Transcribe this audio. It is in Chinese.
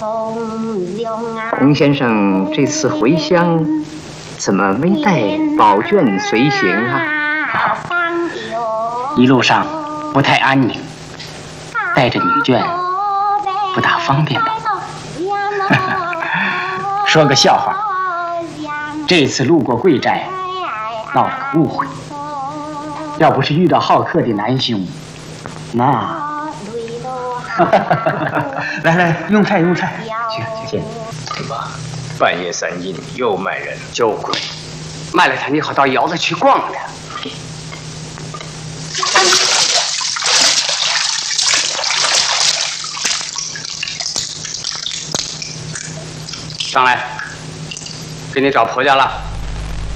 洪先生这次回乡，怎么没带宝卷随行啊？ 一路上不太安宁，带着女眷不大方便吧？说个笑话，这次路过贵寨，闹了个误会。要不是遇到好客的南兄，那……来，用菜。行。 怎么，半夜三更又卖人？ 酒鬼，卖了它你好到窑子去逛的。上来，给你找婆家了。